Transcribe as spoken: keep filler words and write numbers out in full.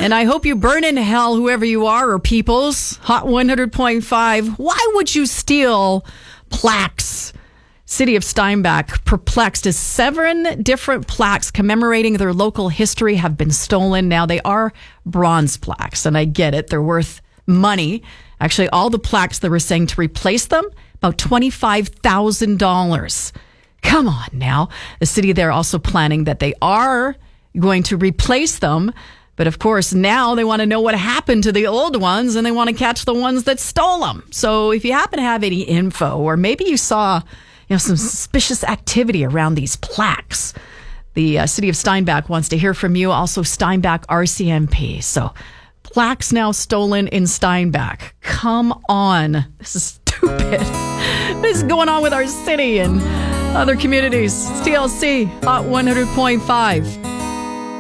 And I hope you burn in hell, whoever you are, or peoples. Hot one hundred point five. Why would you steal plaques? City of Steinbach perplexed as seven different plaques commemorating their local history have been stolen. Now, they are bronze plaques, and I get it. They're worth money. Actually, all the plaques, they were saying to replace them, about twenty-five thousand dollars. Come on now. The city, they're also planning that they are going to replace them. But of course, now they want to know what happened to the old ones, and they want to catch the ones that stole them. So if you happen to have any info, or maybe you saw you know, some suspicious activity around these plaques, the uh, city of Steinbach wants to hear from you. Also, Steinbach R C M P. So, plaques now stolen in Steinbach. Come on. This is stupid. What is going on with our city and other communities? It's T L C, Hot one hundred point five.